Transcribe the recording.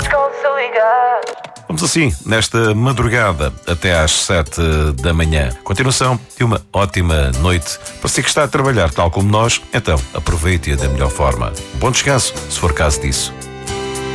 Vamos assim, nesta madrugada até às 7 da manhã. Continuação de uma ótima noite. Para si que está a trabalhar tal como nós, então aproveite-a da melhor forma. Bom descanso, se for caso disso.